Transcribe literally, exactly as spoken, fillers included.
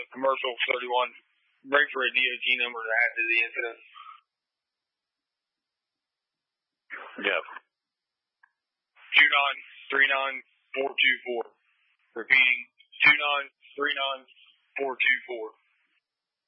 commercial thirty-one. Break for a D O T number to add to the incident. Yep. two nine three nine four two four. Repeating, two nine three nine four two four.